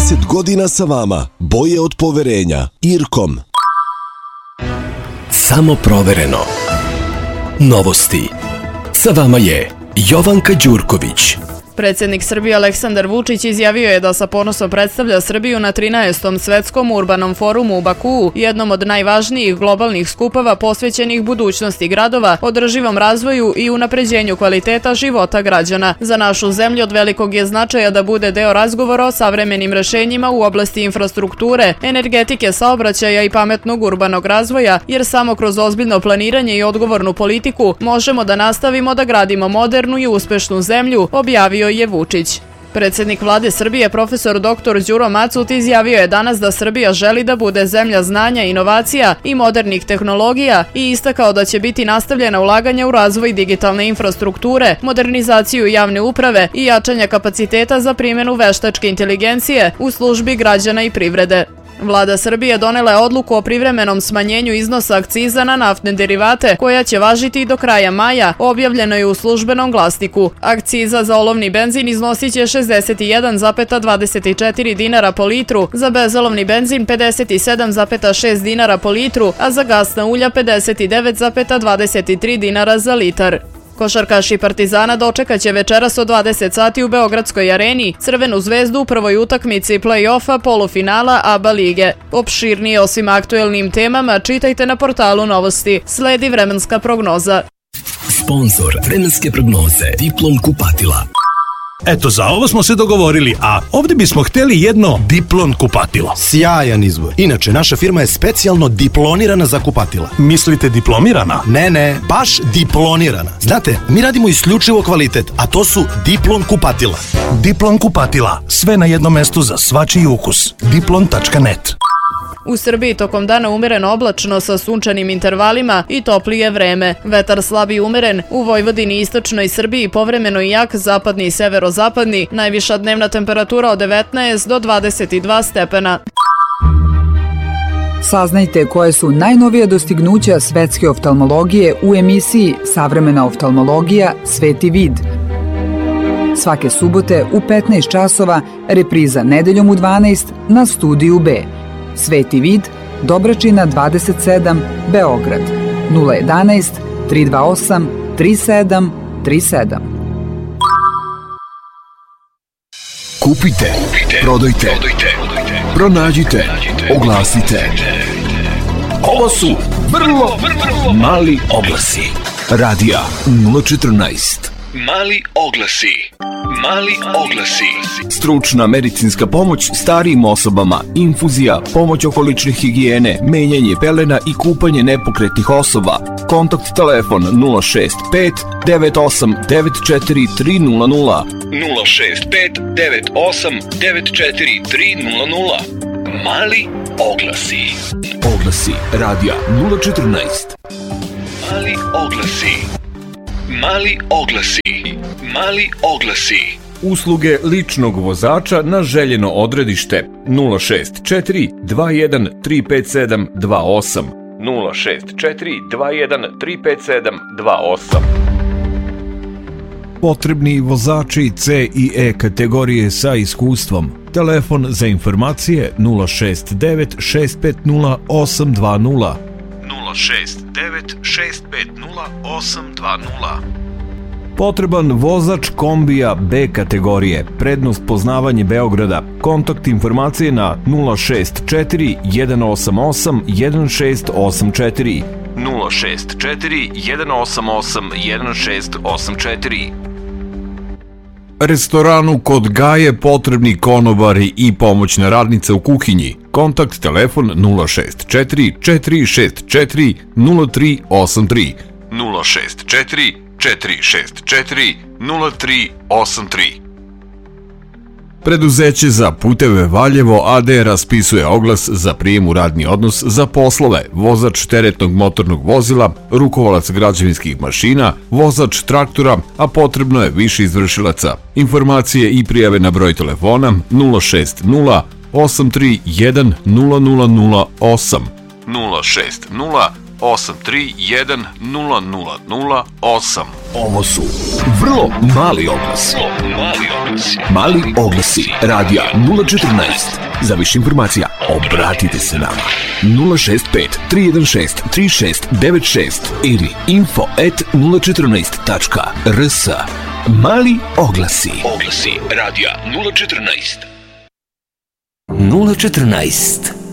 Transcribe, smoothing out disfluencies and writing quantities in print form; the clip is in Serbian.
30 godina sa vama. Boje od poverenja. Irkom. Samo provereno. Novosti. Sa vama je Jovanka Đurković. Predsjednik Srbije Aleksandar Vučić izjavio je da sa ponosom predstavlja Srbiju na 13. svetskom urbanom forumu u Bakuu, jednom od najvažnijih globalnih skupova posvećenih budućnosti gradova, održivom razvoju i unapređenju kvaliteta života građana. Za našu zemlju od velikog je značaja da bude deo razgovora o savremenim rešenjima u oblasti infrastrukture, energetike, saobraćaja i pametnog urbanog razvoja, jer samo kroz ozbiljno planiranje i odgovornu politiku možemo da nastavimo da gradimo modernu i uspešnu zemlju, objavio je Vučić. Predsjednik vlade Srbije profesor dr. Đuro Macut izjavio je danas da Srbija želi da bude zemlja znanja, inovacija i modernih tehnologija i istakao da će biti nastavljena ulaganja u razvoj digitalne infrastrukture, modernizaciju javne uprave i jačanja kapaciteta za primjenu veštačke inteligencije u službi građana i privrede. Vlada Srbije donela je odluku o privremenom smanjenju iznosa akciza na naftne derivate, koja će važiti do kraja maja, objavljeno je u službenom glasniku. Akciza za olovni benzin iznosit će 61,24 dinara po litru, za bezolovni benzin 57,6 dinara po litru, a za gasna ulja 59,23 dinara za litar. Košarkaši Partizana dočekaće večeras od 20 sati u Beogradskoj areni Crvenu zvezdu u prvoj utakmici play-offa polufinala ABA lige. Opširnije o svim aktuelnim temama čitajte na portalu Novosti. Sledi vremenska prognoza. Sponzor vremenske prognoze Diplom kupatila. Eto, za ovo smo se dogovorili, a ovdje bismo htjeli jedno Diplon kupatilo. Sjajan izbor. Inače, naša firma je specijalno diplonirana za kupatila. Mislite diplomirana? Ne, baš diplonirana. Znate, mi radimo isključivo kvalitet, a to su Diplon kupatila. Diplon kupatila. Sve na jednom mestu za svačiji ukus. Diplon.net. U Srbiji tokom dana umereno oblačno sa sunčanim intervalima i toplije vreme. Vetar slab i umeren, u Vojvodini i istočnoj Srbiji povremeno i jak zapadni i severozapadni, najviša dnevna temperatura od 19 do 22 stepena. Saznajte koje su najnovije dostignuća svetske oftalmologije u emisiji Savremena oftalmologija Sveti vid. Svake subote u 15 časova, repriza nedeljom u 12 na Studiju B. Sveti vid, Dobračina 27, Beograd, 011 328 3737. Kupite, prodajte, pronađite, oglasite. Ovo su vrlo mali oglasi. Radija 014. Mali oglasi. Mali oglasi. Stručna medicinska pomoć starijim osobama, infuzija, pomoć oko lične higijene, menjanje pelena i kupanje nepokretnih osoba. Kontakt telefon 065 98 94 300. 065 98 94 300. Mali oglasi. Oglasi radija 014. Mali oglasi. Mali oglasi. Mali oglasi. Usluge ličnog vozača na željeno odredište 064 21 357 28 064 21 357 28. Potrebni vozači C i E kategorije sa iskustvom. Telefon za informacije 069 650 820. 069 650 820. Potreban vozač kombija B kategorije, prednost poznavanje Beograda. Kontakt informacije na 064 188 1684. 064 188 1684. Restoranu kod Gaje potrebni konobari i pomoćna radnica u kuhinji. Kontakt telefon 064 464 0383. 064 464 0383. Preduzeće za puteve Valjevo AD raspisuje oglas za prijem u radni odnos za poslove vozač teretnog motornog vozila, rukovalac građevinskih mašina, vozač traktora, a potrebno je više izvršilaca. Informacije i prijave na broj telefona 060 831 0008. 060 831 0008. Ovo su vrlo mali oglasi. Mali oglasi radija 014. Za više informacija obratite se nama 065 316 3696 ili info@014.rs. Mali oglasi. Oglasi radija 014. 014.